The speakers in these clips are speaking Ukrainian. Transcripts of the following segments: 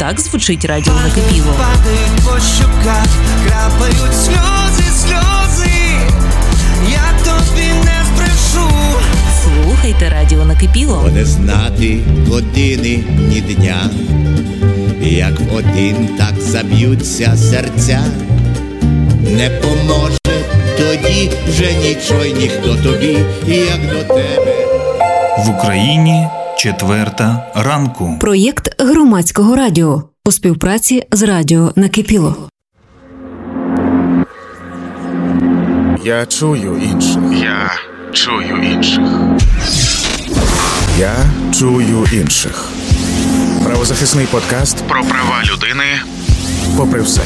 Так звучить радіо Накипіло. Падають по щоках, крапають сльози, я тобі не збрешу. Слухайте радіо Накипіло. Бо не знати години ні дня, як в один так заб'ються серця, не поможе тоді вже нічого й ніхто тобі, як до тебе. В Україні 4:00 ранку. Проєкт громадського радіо у співпраці з радіо Накипіло. Я чую інших. Я чую інших. Я чую інших. Правозахисний подкаст Про права людини. Попри все.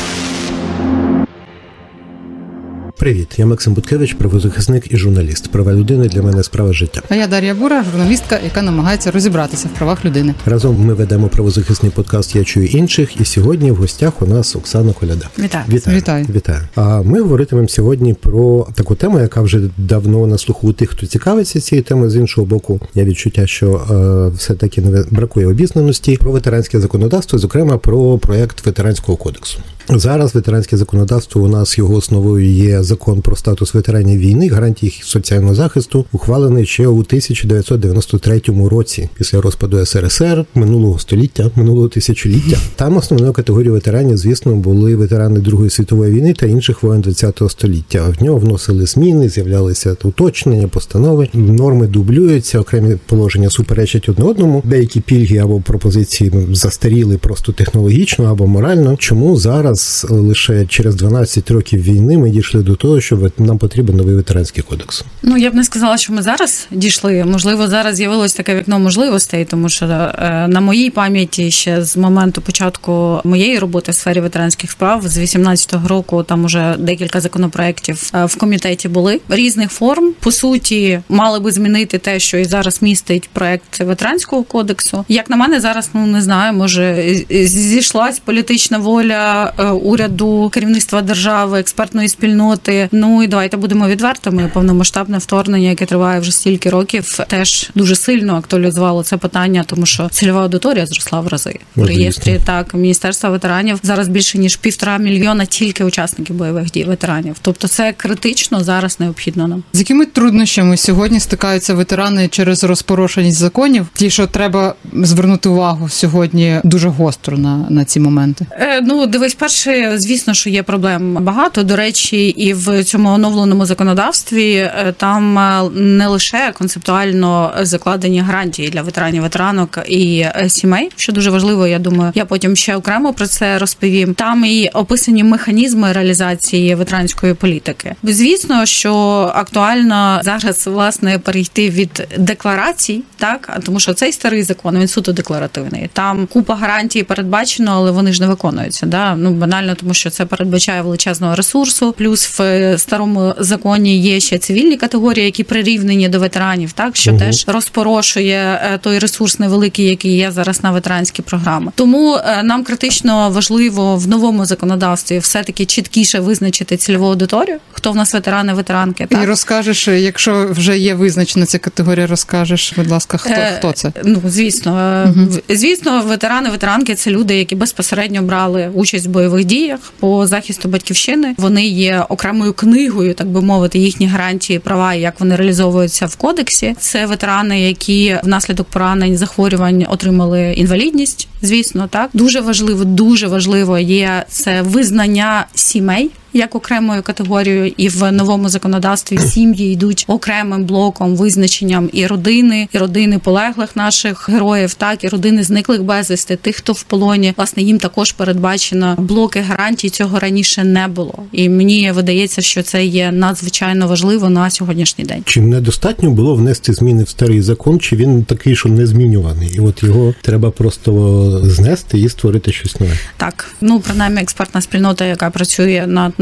Привіт, я Максим Буткевич, правозахисник і журналіст. Права людини для мене справа життя. А я Дар'я Бура, журналістка, яка намагається розібратися в правах людини. Разом ми ведемо правозахисний подкаст «Я чую інших», і сьогодні в гостях у нас Оксана Коляда. Вітаю. А ми говоритимемо сьогодні про таку тему, яка вже давно на слуху у тих, хто цікавиться цією темою. З іншого боку, є відчуття, що все-таки бракує обізнаності про ветеранське законодавство, зокрема про проєкт ветеранського кодексу. Зараз ветеранське законодавство, у нас його основою є Закон про статус ветеранів війни, гарантії їх соціального захисту, ухвалений ще у 1993 році, після розпаду СРСР минулого тисячоліття. Там основною категорією ветеранів, звісно, були ветерани Другої світової війни та інших воєн ХХ століття. В нього вносили зміни, з'являлися уточнення, постанови, норми дублюються, окремі положення суперечать одне одному, деякі пільги або пропозиції застаріли просто технологічно або морально. Чому зараз лише через 12 років війни ми дійшли до того, що нам потрібен новий ветеранський кодекс? Ну, я б не сказала, що ми зараз дійшли. Можливо, зараз з'явилось таке вікно можливостей, тому що на моїй пам'яті ще з моменту початку моєї роботи в сфері ветеранських справ з 18-го року там уже декілька законопроєктів в комітеті були різних форм. По суті, мали би змінити те, що і зараз містить проект ветеранського кодексу. Як на мене, зараз, не знаю, може зійшлась політична воля уряду, керівництва держави, експертної спільноти. Ну і давайте будемо відвертими. Повномасштабне вторгнення, яке триває вже стільки років, теж дуже сильно актуалізувало це питання, тому що цільова аудиторія зросла в рази. В реєстрі Міністерства ветеранів зараз більше ніж 1,5 мільйона тільки учасників бойових дій ветеранів. Тобто це критично зараз необхідно нам. З якими труднощами сьогодні стикаються ветерани через розпорошеність законів? Ті, що треба звернути увагу сьогодні дуже гостро на ці моменти. Дивись, перше, звісно, що є проблем багато. До речі, і в цьому оновленому законодавстві там не лише концептуально закладені гарантії для ветеранів, ветеранок і сімей, що дуже важливо, я думаю, я потім ще окремо про це розповім. Там і описані механізми реалізації ветеранської політики. Звісно, що актуально зараз, власне, перейти від декларацій, так, тому що цей старий закон, він суто декларативний. Там купа гарантій передбачено, але вони ж не виконуються, да? Банально, тому що це передбачає величезного ресурсу. Плюс в старому законі є ще цивільні категорії, які прирівнені до ветеранів, так, що теж розпорошує той ресурс невеликий, який є зараз на ветеранські програми. Тому нам критично важливо в новому законодавстві все-таки чіткіше визначити цільову аудиторію, хто в нас ветерани, ветеранки. Так? І розкажеш, якщо вже є визначена ця категорія, розкажеш, будь ласка, хто це? Звісно, ветерани, ветеранки – це люди, які безпосередньо брали участь в бойових діях по захисту батьківщини. Вони є окремою книгою, так би мовити, їхні гарантії, права, як вони реалізовуються в кодексі. Це ветерани, які внаслідок поранень, захворювань отримали інвалідність, звісно, так. Дуже важливо є це визнання сімей як окремою категорією, і в новому законодавстві сім'ї йдуть окремим блоком, визначенням і родини полеглих наших героїв, так, і родини зниклих безвісти, тих, хто в полоні. Власне, їм також передбачено блоки гарантій, цього раніше не було. І мені видається, що це є надзвичайно важливо на сьогоднішній день. Чи недостатньо було внести зміни в старий закон, чи він такий, що не змінюваний? І от його треба просто знести і створити щось нове? Так, принаймні експертна спільнота, яка працює над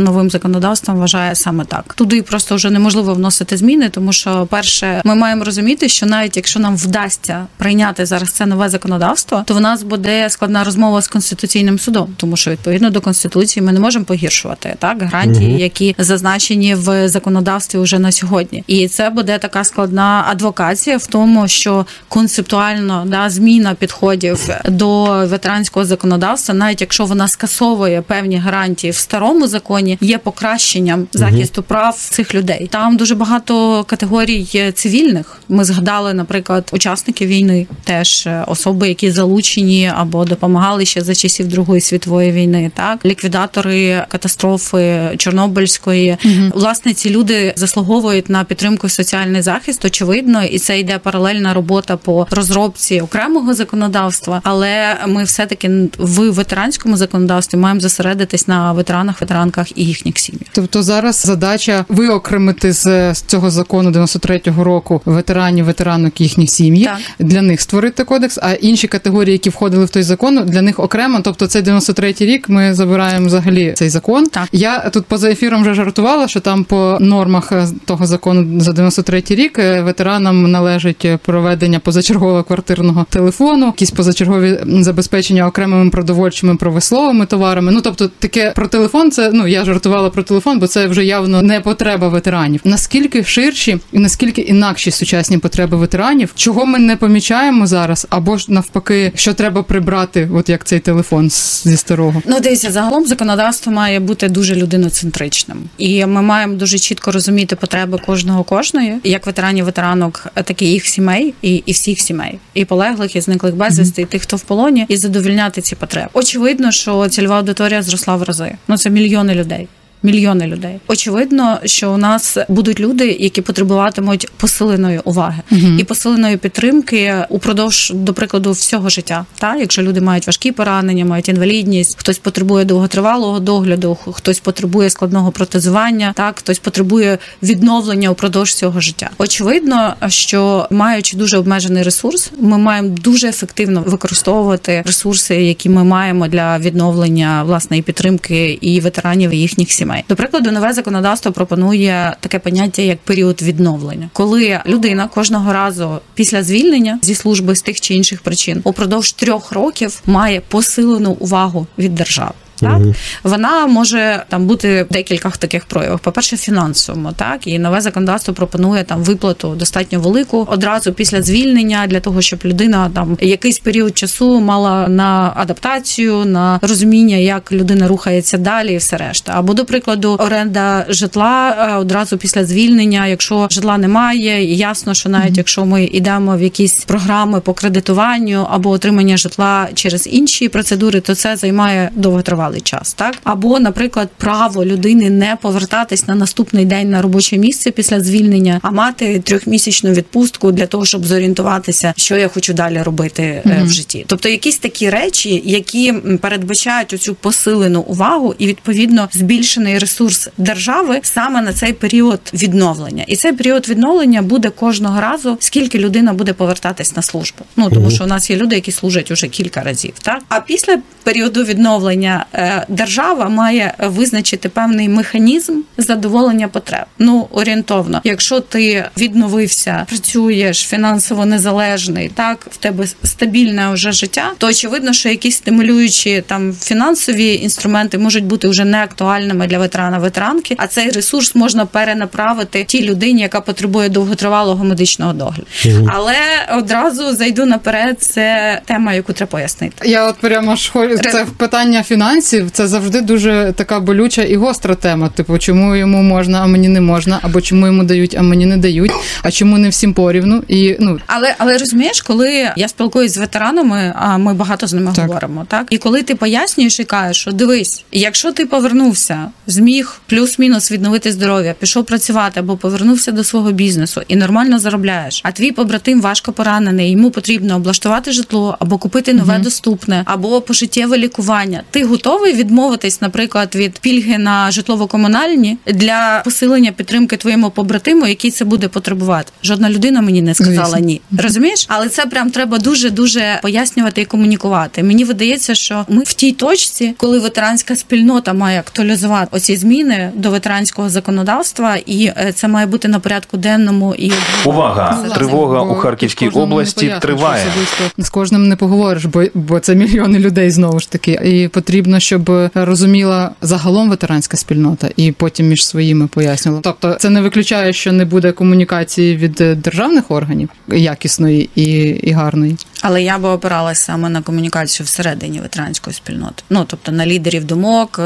новим законодавством вважає саме так. Туди просто вже неможливо вносити зміни, тому що, перше, ми маємо розуміти, що навіть якщо нам вдасться прийняти зараз це нове законодавство, то в нас буде складна розмова з Конституційним судом, тому що відповідно до Конституції ми не можемо погіршувати гарантії, які зазначені в законодавстві вже на сьогодні. І це буде така складна адвокація в тому, що концептуально зміна підходів до ветеранського законодавства, навіть якщо вона скасовує певні гарантії в старому законі, є покращенням захисту прав цих людей. Там дуже багато категорій цивільних. Ми згадали, наприклад, учасників війни, теж особи, які залучені або допомагали ще за часів Другої світової війни, ліквідатори катастрофи Чорнобильської. Власне, ці люди заслуговують на підтримку і соціальний захист, очевидно, і це йде паралельна робота по розробці окремого законодавства, але ми все-таки в ветеранському законодавстві маємо зосередитись на ветеранах, ветеранках і їхніх сім'ях. Тобто зараз задача виокремити з цього закону 93-го року ветеранів, ветеранок і їхніх сім'ї, для них створити кодекс, а інші категорії, які входили в той закон, для них окремо, тобто цей 93-й рік ми забираємо взагалі цей закон. Я тут поза ефіром вже жартувала, що там по нормах того закону за 93-й рік ветеранам належить проведення позачергового квартирного телефону, якісь позачергові забезпечення окремими продовольчими промисловими товарами. Ну, тобто таке про телефон, це, я жартувала про телефон, бо це вже явно не потреба ветеранів. Наскільки ширші і наскільки інакші сучасні потреби ветеранів, чого ми не помічаємо зараз, або ж навпаки, що треба прибрати, от як цей телефон зі старого? Дивіться, загалом законодавство має бути дуже людиноцентричним. І ми маємо дуже чітко розуміти потреби кожної, як ветеранів, ветеранок, так і їх сімей, і всіх сімей. І полеглих, і зниклих безвісти, і тих, хто в полоні, і задовольняти ці потреби. Очевидно, що цільова аудиторія зросла в рази. Це мільйони людей. Мільйони людей. Очевидно, що у нас будуть люди, які потребуватимуть посиленої уваги і посиленої підтримки упродовж, до прикладу, всього життя. Якщо люди мають важкі поранення, мають інвалідність, хтось потребує довготривалого догляду, хтось потребує складного протезування, хтось потребує відновлення упродовж цього життя. Очевидно, що маючи дуже обмежений ресурс, ми маємо дуже ефективно використовувати ресурси, які ми маємо для відновлення, власне, і підтримки і ветеранів, і їхніх сімей. До прикладу, нове законодавство пропонує таке поняття, як період відновлення. Коли людина кожного разу після звільнення зі служби з тих чи інших причин упродовж 3 років має посилену увагу від держави. Вона може бути в декілька таких проявах. По-перше, фінансовому, і нове законодавство пропонує виплату достатньо велику одразу після звільнення, для того, щоб людина якийсь період часу мала на адаптацію, на розуміння, як людина рухається далі і все решта. Або, до прикладу, оренда житла одразу після звільнення, якщо житла немає, і ясно, що навіть якщо ми йдемо в якісь програми по кредитуванню або отримання житла через інші процедури, то це займає довготривалий час, Або, наприклад, право людини не повертатись на наступний день на робоче місце після звільнення, а мати 3-місячну відпустку для того, щоб зорієнтуватися, що я хочу далі робити в житті. Тобто якісь такі речі, які передбачають оцю посилену увагу і, відповідно, збільшений ресурс держави саме на цей період відновлення. І цей період відновлення буде кожного разу, скільки людина буде повертатись на службу. Тому що у нас є люди, які служать уже кілька разів. А після періоду відновлення держава має визначити певний механізм задоволення потреб. Орієнтовно. Якщо ти відновився, працюєш, фінансово незалежний, в тебе стабільне вже життя, то очевидно, що якісь стимулюючі фінансові інструменти можуть бути вже не актуальними для ветерана, ветеранки, а цей ресурс можна перенаправити тій людині, яка потребує довготривалого медичного догляду. Але одразу зайду наперед, це тема, яку треба пояснити. Я прямо ж хочу, це питання фінансів, це завжди дуже така болюча і гостра тема. Чому йому можна, а мені не можна, або чому йому дають, а мені не дають, а чому не всім порівну. Але розумієш, коли я спілкуюсь з ветеранами, а ми багато з ними говоримо, і коли ти пояснюєш і кажеш, що дивись, якщо ти повернувся, зміг плюс-мінус відновити здоров'я, пішов працювати або повернувся до свого бізнесу і нормально заробляєш, а твій побратим важко поранений, йому потрібно облаштувати житло або купити нове доступне, або пожиттєве лікування, ти готовий готовий відмовитись, наприклад, від пільги на житлово-комунальні для посилення підтримки твоєму побратиму, який це буде потребувати? Жодна людина мені не сказала ні. Розумієш? Але це прям треба дуже-дуже пояснювати і комунікувати. Мені видається, що ми в тій точці, коли ветеранська спільнота має актуалізувати оці зміни до ветеранського законодавства, і це має бути на порядку денному. І увага! Тривога у Харківській області триває. З кожним не поговориш, бо це мільйони людей знову ж таки. І потрібно, щоб розуміла загалом ветеранська спільнота і потім між своїми пояснювала. Тобто це не виключає, що не буде комунікації від державних органів якісної і гарної. Але я би опиралася саме на комунікацію всередині ветеранської спільноти. Тобто на лідерів думок,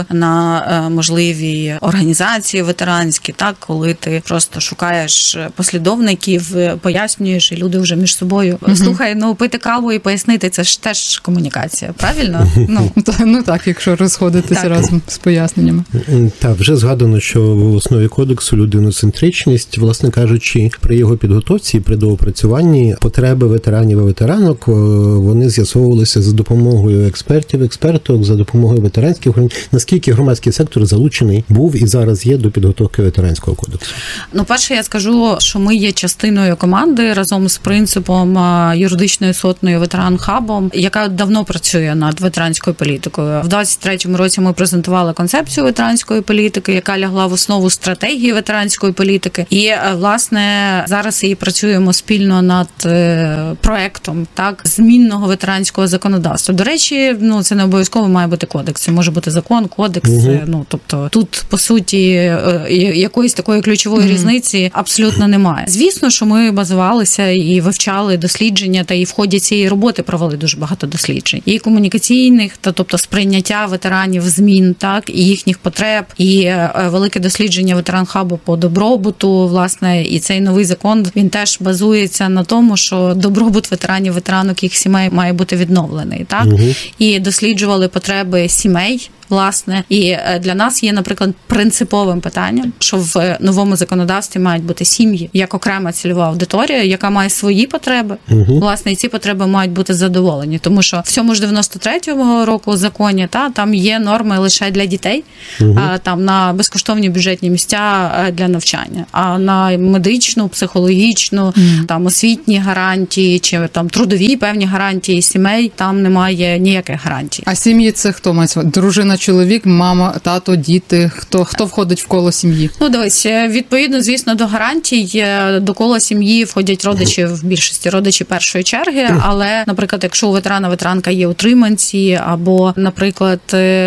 на можливі організації ветеранські, так, коли ти просто шукаєш послідовників, пояснюєш, і люди вже між собою. Слухай, пити каву і пояснити, це ж теж комунікація, правильно? Ну так, якщо розходитися разом з поясненнями. Так, вже згадано, що в основі кодексу людиноцентричність, власне кажучи, при його підготовці і при доопрацюванні потреби ветеранів і ветеранок вони з'ясовувалися за допомогою експертів, експерток, за допомогою ветеранських організацій. Наскільки громадський сектор залучений був і зараз є до підготовки ветеранського кодексу? Перше, я скажу, що ми є частиною команди разом з принципом юридичної сотнею ветеран-хабом, яка давно працює над ветеранською політикою. В 23-му році ми презентували концепцію ветеранської політики, яка лягла в основу стратегії ветеранської політики. І, власне, зараз і працюємо спільно над проектом, так, змінного ветеранського законодавства. До речі, це не обов'язково має бути кодекс. Це може бути закон, кодекс. Тобто тут, по суті, якоїсь такої ключової різниці абсолютно немає. Звісно, що ми базувалися і вивчали дослідження, та і в ході цієї роботи провели дуже багато досліджень. І комунікаційних, тобто сприйняття ветеранів змін, так, і їхніх потреб, і велике дослідження ветеран-хабу по добробуту, власне, і цей новий закон, він теж базується на тому, що добробут ветеранів, ветеранок, їх сімей має бути відновлений, так? І досліджували потреби сімей, власне, і для нас є, наприклад, принциповим питанням, що в новому законодавстві мають бути сім'ї як окрема цільова аудиторія, яка має свої потреби, власне, і ці потреби мають бути задоволені, тому що в цьому ж 93-го року законі, там є норми лише для дітей, там на безкоштовні бюджетні місця для навчання, а на медичну, психологічну, там освітні гарантії чи там трудові певні гарантії сімей, там немає ніяких гарантій. А сім'ї це хто має? Дружина, чоловік, мама, тато, діти, хто входить в коло сім'ї? Дивись, відповідно, звісно, до гарантій, до кола сім'ї входять родичі, в більшості родичі першої черги, але, наприклад, якщо у ветеранка є утриманці, або, наприклад,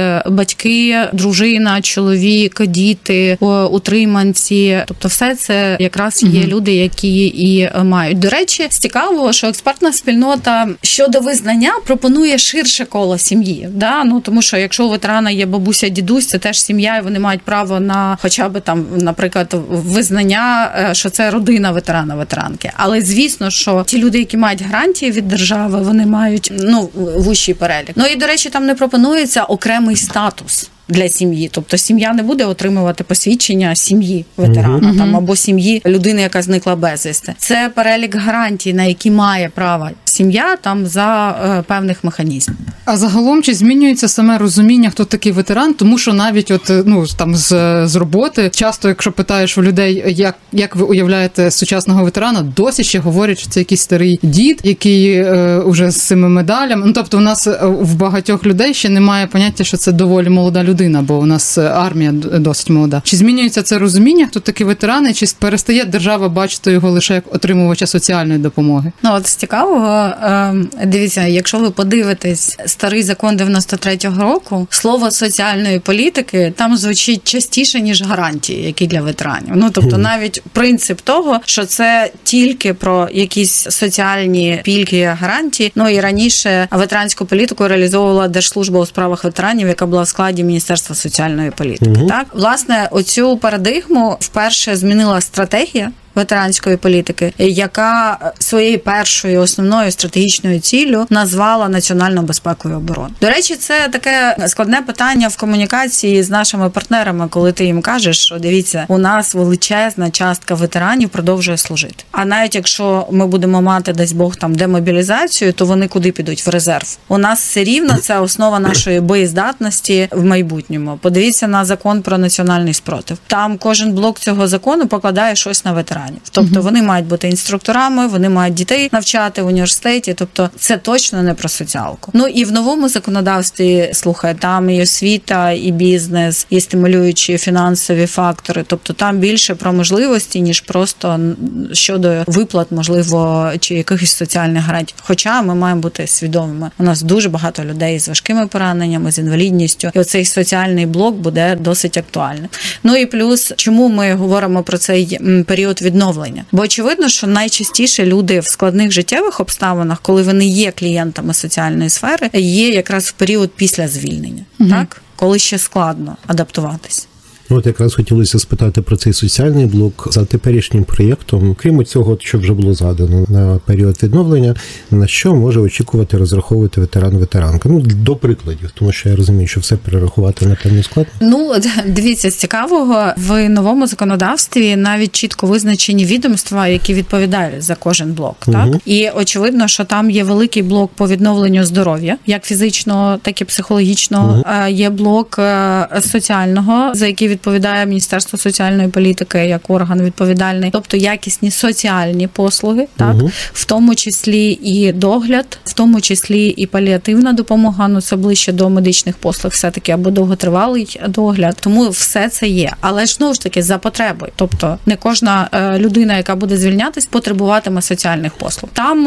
батьки, дружина, чоловік, діти, утриманці, тобто все це якраз є люди, які і мають. До речі, цікаво, що експертна спільнота щодо визнання пропонує ширше коло сім'ї, тому що якщо у ветерана є бабуся, дідусь, це теж сім'я, і вони мають право на хоча б там, наприклад, визнання, що це родина ветерана, ветеранки. Але звісно, що ті люди, які мають гарантії від держави, вони мають вищий перелік. І, до речі, там не пропонується окремий статус для сім'ї. Тобто сім'я не буде отримувати посвідчення сім'ї ветерана або сім'ї людини, яка зникла безвісти. Це перелік гарантій, на які має право сім'я там за певних механізмів. А загалом чи змінюється саме розуміння, хто такий ветеран? Тому що навіть там з роботи часто, якщо питаєш у людей, як ви уявляєте сучасного ветерана, досі ще говорять, що це якийсь старий дід, який уже з цими медалями. Тобто у нас в багатьох людей ще немає поняття, що це доволі молода людина, бо у нас армія досить молода. Чи змінюється це розуміння, хто такі ветерани, чи перестає держава бачити його лише як отримувача соціальної допомоги? От з цікавого, дивіться, якщо ви подивитесь старий закон 93-го року, слово соціальної політики там звучить частіше, ніж гарантії, які для ветеранів. Тобто навіть принцип того, що це тільки про якісь соціальні пільги, гарантії. І раніше ветеранську політику реалізовувала Держслужба у справах ветеранів, яка була в складі Міністерства соціальної політики. Так? Власне, оцю парадигму вперше змінила стратегія ветеранської політики, яка своєю першою основною стратегічною ціллю назвала національну безпеку і оборону. До речі, це таке складне питання в комунікації з нашими партнерами, коли ти їм кажеш, що дивіться, у нас величезна частка ветеранів продовжує служити. А навіть якщо ми будемо мати, дасть Бог, там демобілізацію, то вони куди підуть? В резерв. У нас все рівно це основа нашої боєздатності в майбутньому. Подивіться на закон про національний спротив. Там кожен блок цього закону покладає щось на ветеранів. Тобто вони мають бути інструкторами, вони мають дітей навчати в університеті. Тобто це точно не про соціалку. Ну і в новому законодавстві, слухай, там і освіта, і бізнес, і стимулюючі фінансові фактори. Тобто там більше про можливості, ніж просто щодо виплат, можливо, чи якихось соціальних гарантій. Хоча ми маємо бути свідомими. У нас дуже багато людей з важкими пораненнями, з інвалідністю. І оцей соціальний блок буде досить актуальним. Ну і плюс, чому ми говоримо про цей період відновлення? Бо очевидно, що найчастіше люди в складних життєвих обставинах, коли вони є клієнтами соціальної сфери, є якраз в період після звільнення. Так? Коли ще складно адаптуватись. От якраз хотілося спитати про цей соціальний блок за теперішнім проєктом. Крім цього, що вже було згадано на період відновлення, на що може очікувати, розраховувати ветеран-ветеранка? Ну, до прикладів, тому що я розумію, що все перерахувати, напевно, складно. Ну, дивіться, з цікавого, в новому законодавстві навіть чітко визначені відомства, які відповідають за кожен блок. Так? І очевидно, що там є великий блок по відновленню здоров'я, як фізичного, так і психологічного. Є блок соціального, за який відповідає Міністерство соціальної політики як орган відповідальний, тобто якісні соціальні послуги, так, в тому числі і догляд, в тому числі і паліативна допомога, ну це ближче до медичних послуг все-таки, або довготривалий догляд, тому все це є. Але ж, знову ж таки, за потребою, тобто не кожна людина, яка буде звільнятись, потребуватиме соціальних послуг. Там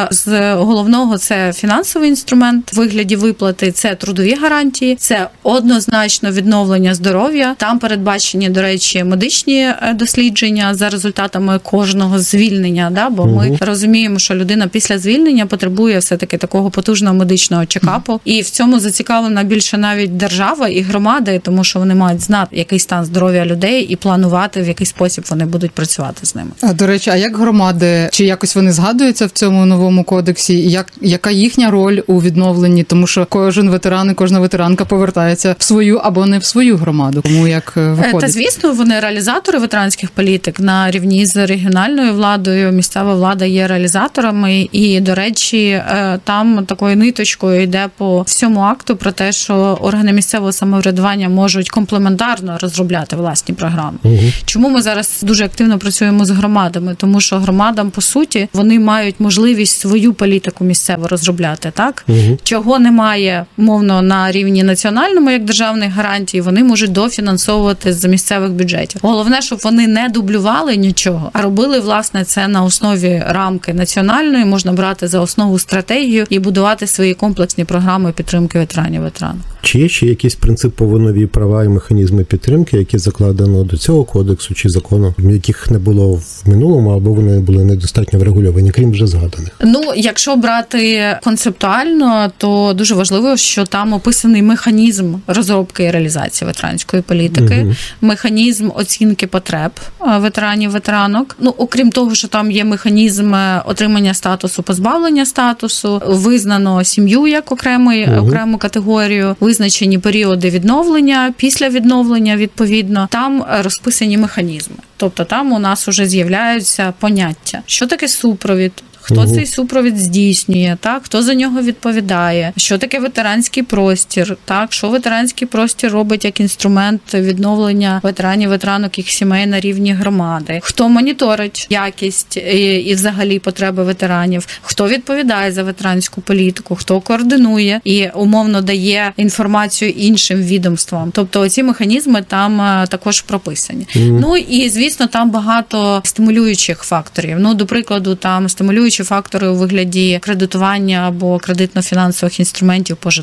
з головного це фінансовий інструмент в вигляді виплати, це трудові гарантії, це однозначно відновлення здоров'я, там передбачені, до речі, медичні дослідження за результатами кожного звільнення, да? Бо ми розуміємо, що людина після звільнення потребує все-таки такого потужного медичного чекапу. І в цьому зацікавлена більше навіть держава і громади, тому що вони мають знати, який стан здоров'я людей і планувати, в який спосіб вони будуть працювати з ними. А, до речі, а як громади, чи якось вони згадуються в цьому новому кодексі? І яка їхня роль у відновленні? Тому що кожен ветеран і кожна ветеранка повертається в свою або не в свою громаду. Тому як виходить? Та, звісно, вони реалізатори ветеранських політик на рівні з регіональною владою. Місцева влада є реалізаторами. І, до речі, там такою ниточкою йде по всьому акту про те, що органи місцевого самоврядування можуть комплементарно розробляти власні програми. Чому ми зараз дуже активно працюємо з громадами? Тому що громадам, по суті, вони мають можливість свою політику місцево розробляти, так? Чого немає, мовно, на рівні національному, як державних гарантій, вони можуть дофінансовувати з місцевих бюджетів. Головне, щоб вони не дублювали нічого, а робили, власне, це на основі рамки національної, можна брати за основу стратегію і будувати свої комплексні програми підтримки ветеранів-ветеранок. Чи є ще якісь принципово нові права і механізми підтримки, які закладено до цього кодексу чи закону, яких не було в минулому, або вони були недостатньо врегульовані, крім вже згаданих? Ну, якщо брати концептуально, то дуже важливо, що там описаний механізм розробки і реалізації ветеранської політики, механізм оцінки потреб ветеранів-ветеранок. Ну, окрім того, що там є механізм отримання статусу, позбавлення статусу, визнано сім'ю як окрему категорію, визначені періоди відновлення, після відновлення, відповідно, там розписані механізми. Тобто там у нас вже з'являються поняття. Що таке супровід? Хто цей супровід здійснює, так? Хто за нього відповідає? Що таке ветеранський простір? Так? Що ветеранський простір робить як інструмент відновлення ветеранів, ветеранок, їх сімей на рівні громади? Хто моніторить якість і взагалі потреби ветеранів? Хто відповідає за ветеранську політику? Хто координує і умовно дає інформацію іншим відомствам? Тобто оці механізми там також прописані. Ну і, звісно, там багато стимулюючих факторів. Ну, до прикладу, там стимулюючі фактори у вигляді кредитування або кредитно-фінансових інструментів по житлу.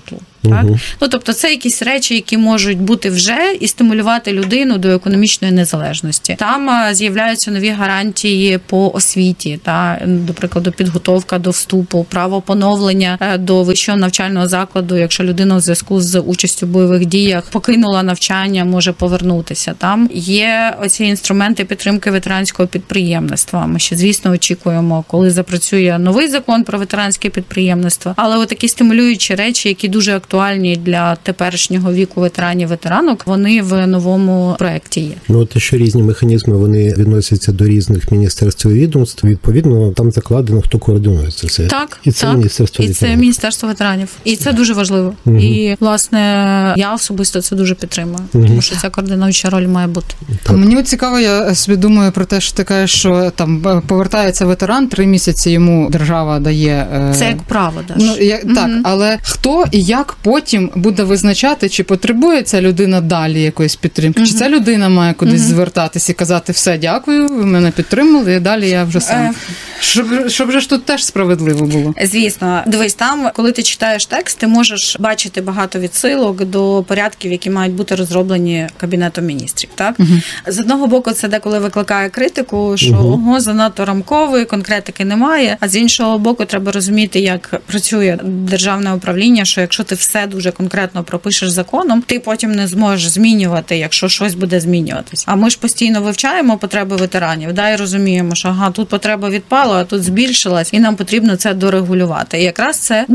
Так? Ну, тобто це якісь речі, які можуть бути вже і стимулювати людину до економічної незалежності. Там з'являються нові гарантії по освіті, до прикладу, підготовка до вступу, право поновлення до вищого навчального закладу, якщо людина у зв'язку з участю в бойових діях покинула навчання, може повернутися. Там є оці інструменти підтримки ветеранського підприємництва. Ми ще, звісно, очікуємо, коли запрацює новий закон про ветеранське підприємництво. Але отакі стимулюючі речі, які дуже актуальні для теперішнього віку ветеранів-ветеранок, вони в новому проєкті є. Ну, те, що різні механізми, вони відносяться до різних міністерств і відомств, відповідно, там закладено, хто координує це все. Так, і це так. Міністерство ветеранів. І це Міністерство ветеранів. І це дуже важливо. І, власне, я особисто це дуже підтримую, тому що ця координуюча роль має бути. А мені цікаво, я собі думаю про те, що ти кажеш, що там повертається ветеран, 3 місяці йому держава дає... Це як право, Даш. Ну, так, але хто і як потім буде визначати, чи потребує ця людина далі якоїсь підтримки, чи ця людина має кудись звертатись і казати, все, дякую, ви мене підтримали, і далі я вже сам. Щоб же ж тут теж справедливо було. Звісно. Дивись, там, коли ти читаєш текст, ти можеш бачити багато відсилок до порядків, які мають бути розроблені Кабінетом міністрів. Так? З одного боку, це деколи викликає критику, що ого, занадто рамковий, конкретики немає, а з іншого боку, треба розуміти, як працює державне управління, що якщо ти все дуже конкретно пропишеш законом, ти потім не зможеш змінювати, якщо щось буде змінюватись. А ми ж постійно вивчаємо потреби ветеранів, і розуміємо, що тут потреба відпала, а тут збільшилась, і нам потрібно це дорегулювати. І якраз це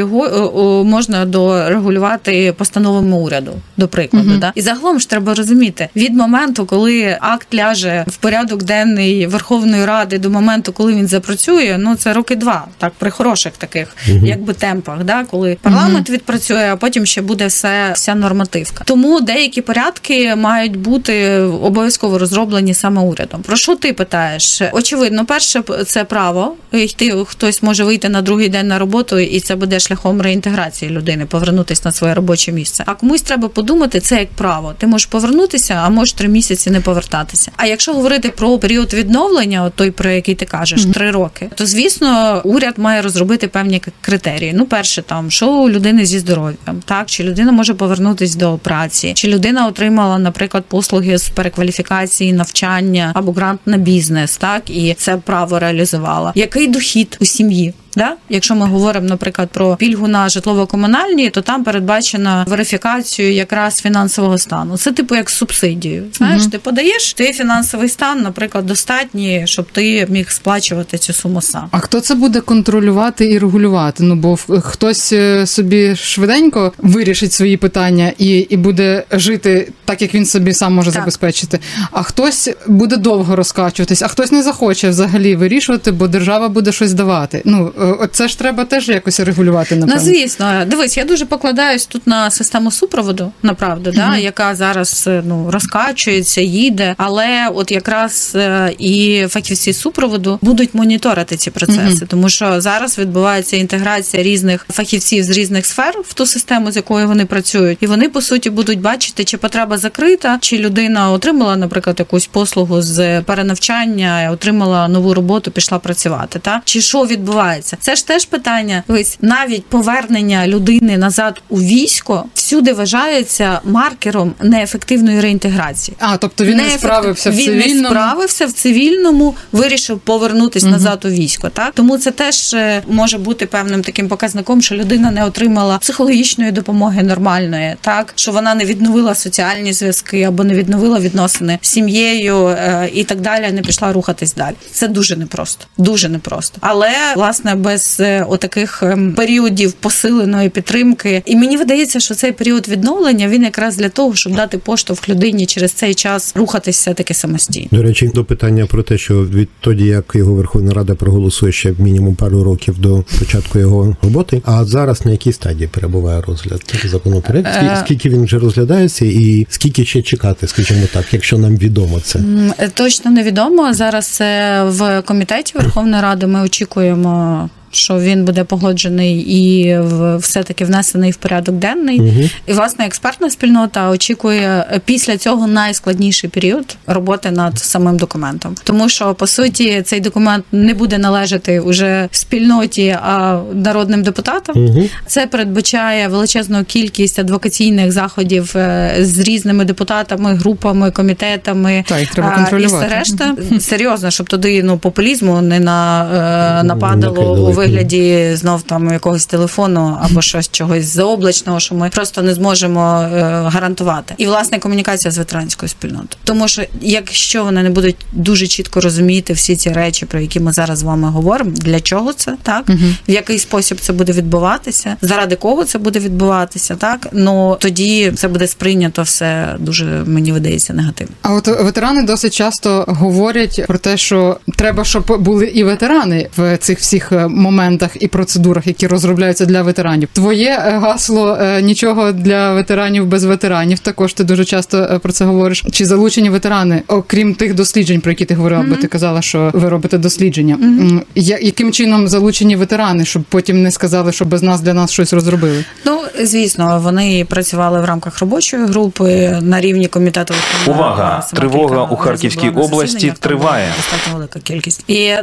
можна дорегулювати постановами уряду, до прикладу. Да? І загалом ж треба розуміти, від моменту, коли акт ляже в порядок денний Верховної Ради, до моменту, коли він запрацює, це роки 2, так, при хороших таких, якби темпах, да? Коли парламент відпрацює, а потім ще буде вся нормативка. Тому деякі порядки мають бути обов'язково розроблені саме урядом. Про що ти питаєш? Очевидно, перше, це право. Хтось може вийти на другий день на роботу, і це буде шляхом реінтеграції людини, повернутися на своє робоче місце. А комусь треба подумати, це як право. Ти можеш повернутися, а можеш 3 місяці не повертатися. А якщо говорити про період відновлення, той, про який ти кажеш, 3 роки, то, звісно, уряд має розробити певні критерії. Перше, що у людини зі здоров'ям, так? Чи людина може повернутися до праці, чи людина отримала, наприклад, послуги з перекваліфікації, навчання або грант на бізнес, так? І це право реалізувала. Який дохід у сім'ї? Да? Якщо ми говоримо, наприклад, про пільгу на житлово-комунальні, то там передбачено верифікацію якраз фінансового стану. Це типу як субсидію. Знаєш, ти подаєш, твій фінансовий стан, наприклад, достатній, щоб ти міг сплачувати цю суму сам. А хто це буде контролювати і регулювати? Бо хтось собі швиденько вирішить свої питання і буде жити так, як він собі сам може забезпечити. А хтось буде довго розкачуватись, а хтось не захоче взагалі вирішувати, бо держава буде щось давати. Це ж треба теж якось регулювати, напевно. Звісно. Дивись, я дуже покладаюсь тут на систему супроводу, направду, яка зараз розкачується, їде, але от якраз і фахівці супроводу будуть моніторити ці процеси, тому що зараз відбувається інтеграція різних фахівців з різних сфер в ту систему, з якою вони працюють, і вони, по суті, будуть бачити, чи потреба закрита, чи людина отримала, наприклад, якусь послугу з перенавчання, отримала нову роботу, пішла працювати, так? Чи що відбувається? Це ж теж питання. Ось навіть повернення людини назад у військо всюди вважається маркером неефективної реінтеграції. Тобто він не справився в цивільному? Він не справився в цивільному, вирішив повернутися назад у військо. Так? Тому це теж може бути певним таким показником, що людина не отримала психологічної допомоги нормальної, так? Що вона не відновила соціальні зв'язки або не відновила відносини з сім'єю і так далі, не пішла рухатись далі. Це дуже непросто. Дуже непросто. Але, власне, без отаких періодів посиленої підтримки. І мені видається, що цей період відновлення, він якраз для того, щоб дати поштовх людині через цей час рухатися все-таки самостійно. До речі, до питання про те, що відтоді, як його Верховна Рада проголосує ще мінімум пару років до початку його роботи, а зараз на якій стадії перебуває розгляд законопроекту? Скільки він вже розглядається і скільки ще чекати, скажімо так, якщо нам відомо це? Точно невідомо. Зараз це в комітеті Верховної Ради. Ми очікуємо що він буде погоджений і все-таки внесений в порядок денний. І, власне, експертна спільнота очікує після цього найскладніший період роботи над самим документом. Тому що, по суті, цей документ не буде належати уже спільноті, а народним депутатам. Це передбачає величезну кількість адвокаційних заходів з різними депутатами, групами, комітетами. Так, їх треба контролювати. І все решта. Серйозно, щоб туди популізму не нападало у вигляді знов там якогось телефону або щось чогось заоблачного, що ми просто не зможемо гарантувати. І, власне, комунікація з ветеранською спільнотою. Тому що якщо вони не будуть дуже чітко розуміти всі ці речі, про які ми зараз з вами говоримо, для чого це, так? В який спосіб це буде відбуватися, заради кого це буде відбуватися, так? Ну, тоді це буде сприйнято все дуже, мені видається, негативно. А от ветерани досить часто говорять про те, що треба, щоб були і ветерани в цих всіх моментах і процедурах, які розробляються для ветеранів. Твоє гасло «Нічого для ветеранів без ветеранів», також ти дуже часто про це говориш. Чи залучені ветерани, окрім тих досліджень, про які ти говорила, бо ти казала, що ви робите дослідження. Яким чином залучені ветерани, щоб потім не сказали, що без нас для нас щось розробили? Ну, звісно, вони працювали в рамках робочої групи на рівні комітету. Увага! Тривога у Харківській області триває. Достатньо велика кількість.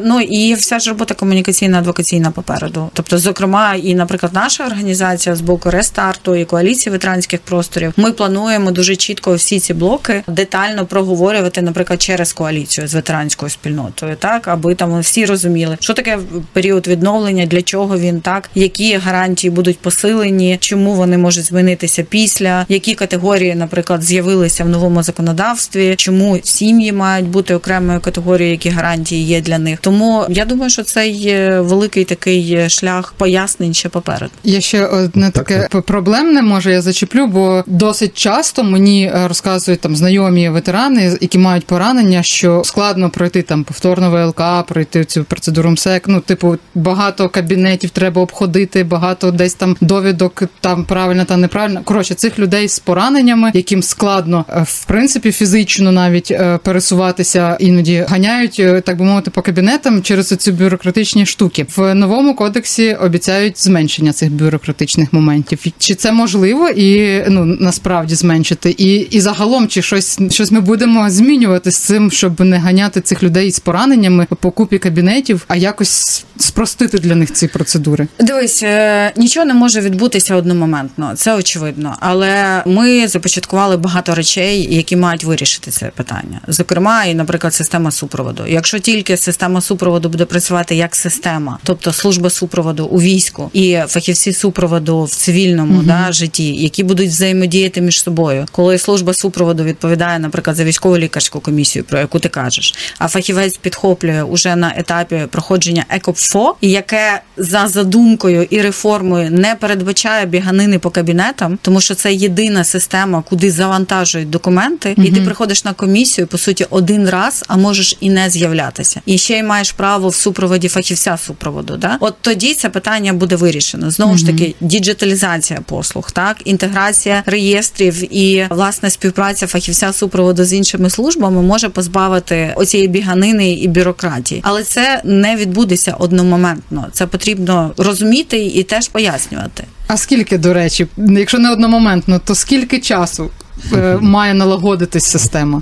І вся ж робота комунікаційна, адвокаційна попереду. Тобто, зокрема, і, наприклад, наша організація з боку Рестарту і Коаліції ветеранських просторів, ми плануємо дуже чітко всі ці блоки детально проговорювати, наприклад, через коаліцію з ветеранською спільнотою, так, аби там всі розуміли, що таке період відновлення, для чого він, так, які гарантії будуть посилені, чому вони можуть змінитися після, які категорії, наприклад, з'явилися в новому законодавстві, чому сім'ї мають бути окремою категорією, які гарантії є для них. Тому я думаю, що це є великий такий шлях пояснень ще попереду. Я ще одне таке проблемне, може, я зачеплю, бо досить часто мені розказують там знайомі ветерани, які мають поранення, що складно пройти там повторно ВЛК, пройти цю процедуру МСЕК. Ну, типу, багато кабінетів треба обходити, багато десь там довідок, там правильно та неправильно. Коротше, цих людей з пораненнями, яким складно, в принципі, фізично навіть пересуватися, іноді ганяють, так би мовити, по кабінетам через ці бюрократичні штуки. В новому кодексі обіцяють зменшення цих бюрократичних моментів. Чи це можливо і, насправді зменшити? І загалом, чи щось ми будемо змінювати з цим, щоб не ганяти цих людей з пораненнями по купі кабінетів, а якось спростити для них ці процедури? Дивись, нічого не може відбутися одномоментно, це очевидно. Але ми започаткували багато речей, які мають вирішити це питання. Зокрема, і, наприклад, система супроводу. Якщо тільки система супроводу буде працювати як система, тобто служба супроводу у війську і фахівці супроводу в цивільному житті, які будуть взаємодіяти між собою. Коли служба супроводу відповідає, наприклад, за військово-лікарську комісію, про яку ти кажеш, а фахівець підхоплює уже на етапі проходження ЕКОПФО, яке за задумкою і реформою не передбачає біганини по кабінетам, тому що це єдина система, куди завантажують документи, і ти приходиш на комісію, по суті, один раз, а можеш і не з'являтися. І ще й маєш право в супроводі фахівця супроводу. Да? От тоді це питання буде вирішено. Знову ж таки, діджиталізація послуг, так, інтеграція реєстрів і, власне, співпраця фахівця супроводу з іншими службами може позбавити оцієї біганини і бюрократії. Але це не відбудеться одномоментно. Це потрібно розуміти і теж пояснювати. А скільки, до речі, якщо не одномоментно, то скільки часу має налагодитись система?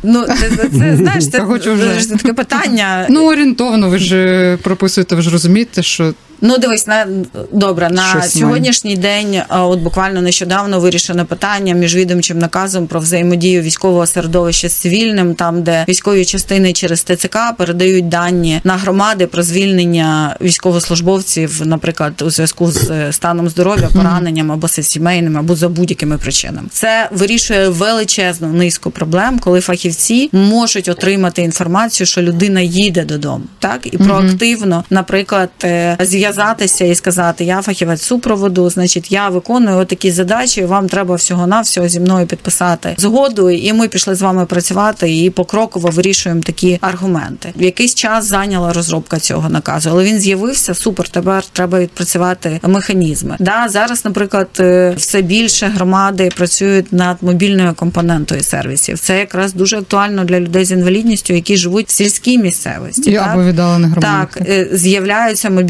Це знаєш, це таке питання. Орієнтовно, ви ж прописуєте, ви ж розумієте, що... Дивись, на сьогоднішній день, от буквально нещодавно вирішено питання міжвідомчим наказом про взаємодію військового середовища з цивільним, там, де військові частини через ТЦК передають дані на громади про звільнення військовослужбовців, наприклад, у зв'язку з станом здоров'я, пораненням або сімейним, або за будь-якими причинами. Це вирішує величезну низку проблем, коли фахівці можуть отримати інформацію, що людина їде додому, так, і проактивно, наприклад, зв'язатися і сказати: я фахівець супроводу, значить, я виконую такі задачі, вам треба всього-навсього зі мною підписати згоду, і ми пішли з вами працювати і покроково вирішуємо такі аргументи. В якийсь час зайняла розробка цього наказу, але він з'явився, супер, тепер треба відпрацювати механізми. Зараз, наприклад, все більше громади працюють над мобільною компонентою сервісів. Це якраз дуже актуально для людей з інвалідністю, які живуть в сільській місцевості. Або віддалених громадах. Так, з'являються мобільні послуги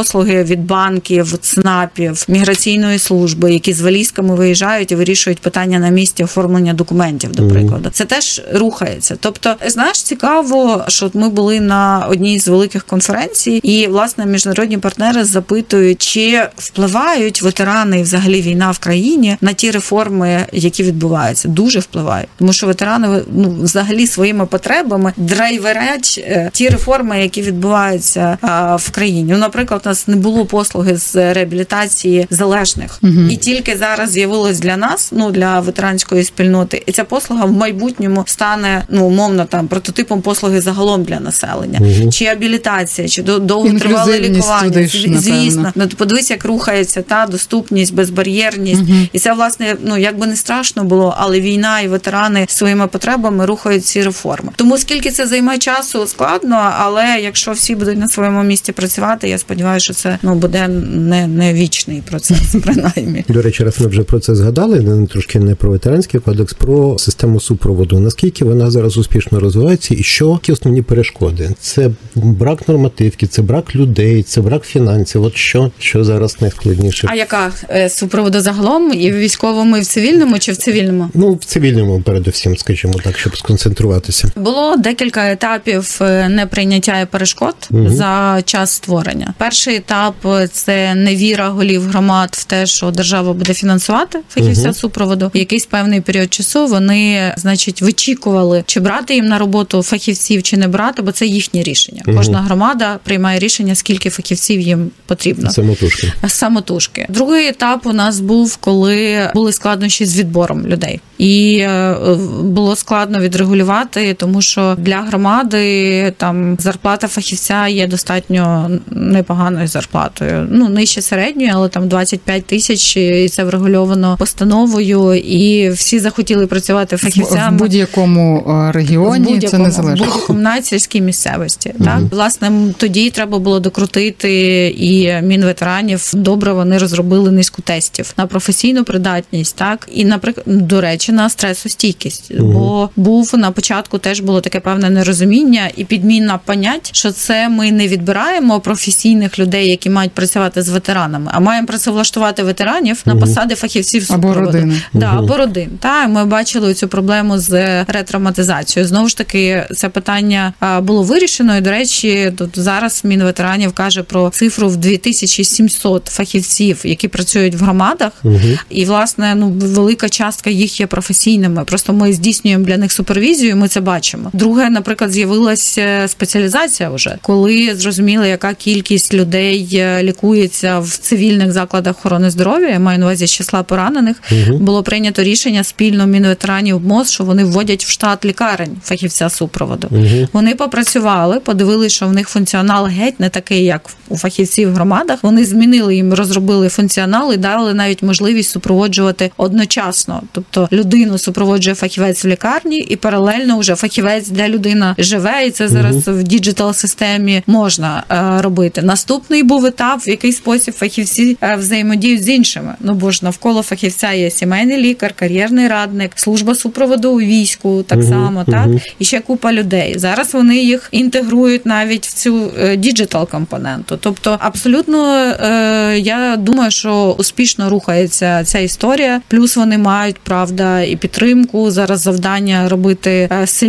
послуги від банків, ЦНАПів, міграційної служби, які з валізками виїжджають і вирішують питання на місці оформлення документів, до прикладу. Це теж рухається. Тобто, знаєш, цікаво, що ми були на одній з великих конференцій, і, власне, міжнародні партнери запитують, чи впливають ветерани і взагалі війна в країні на ті реформи, які відбуваються. Дуже впливають. Тому що ветерани, взагалі своїми потребами драйверять ті реформи, які відбуваються в країні. Наприклад, у нас не було послуги з реабілітації залежних. І тільки зараз з'явилось для нас, для ветеранської спільноти, і ця послуга в майбутньому стане, умовно, там, прототипом послуги загалом для населення. Чи абілітація, чи довготривале лікування. Звісно. Подивись, як рухається та доступність, безбар'єрність. І це, власне, якби не страшно було, але війна і ветерани своїми потребами рухають ці реформи. Тому скільки це займе часу, складно, але якщо всі будуть на своєму місці працювати, я сподіваюся, що це буде не вічний процес, принаймні. До речі, раз ми вже про це згадали, трошки не про ветеранський кодекс, про систему супроводу. Наскільки вона зараз успішно розвивається і що які основні перешкоди? Це брак нормативки, це брак людей, це брак фінансів. От що зараз найскладніше? А яка супроводу загалом? І в військовому, і в цивільному, чи в цивільному? В цивільному передусім, скажімо так, щоб сконцентруватися. Було декілька етапів неприйняття і перешкод за час створення. Перший етап – це невіра голів громад в те, що держава буде фінансувати фахівця супроводу. В якийсь певний період часу вони, вичікували, чи брати їм на роботу фахівців, чи не брати, бо це їхнє рішення. Кожна громада приймає рішення, скільки фахівців їм потрібно. Самотужки. Другий етап у нас був, коли були складнощі з відбором людей. І було складно відрегулювати, тому що для громади там зарплата фахівця є достатньо непоганою зарплатою. Нижче середньої, але там 25 тисяч, і це врегульовано постановою, і всі захотіли працювати фахівцями. В будь-якому регіоні це незалежно. В будь-якому націльській місцевості. Так? Власне, тоді треба було докрутити, і Мінветеранів добре вони розробили низку тестів на професійну придатність, так? І, наприклад, до речі, на стресостійкість. Бо на початку теж було таке певне нерозуміння і підмінна понять, що це ми не відбираємо професійних людей, які мають працювати з ветеранами, а маємо працевлаштувати ветеранів на посади фахівців супроводу. Або родини. Або родин. Ми бачили цю проблему з ретравматизацією. Знову ж таки, це питання було вирішено, і, до речі, тут зараз Мінветеранів каже про цифру в 2700 фахівців, які працюють в громадах, і, власне, велика частка їх є професійними. Просто ми здійснюємо для них супервізію, ми це бачимо. Друге, наприклад, з'явилася спеціалізація вже, коли зрозуміли, яка кількість людей лікується в цивільних закладах охорони здоров'я, я маю на увазі з числа поранених, було прийнято рішення спільно Мінветеранів МОЗ, що вони вводять в штат лікарень фахівця супроводу. Вони попрацювали, подивилися, що в них функціонал геть не такий, як у фахівців в громадах. Вони змінили їм, розробили функціонал і дали навіть можливість супроводжувати одночасно. Тобто людину супроводжує фахівець в лікарні і паралельно вже фахівець, де людина живе, і це зараз в діджитал-системі можна робити. Наступний був етап, в який спосіб фахівці взаємодіють з іншими. Бо ж навколо фахівця є сімейний лікар, кар'єрний радник, служба супроводу у війську, так само, так? І ще купа людей. Зараз вони їх інтегрують навіть в цю діджитал-компоненту. Тобто, абсолютно, я думаю, що успішно рухається ця історія. Плюс вони мають, правда, і підтримку. Зараз завдання робити сильніше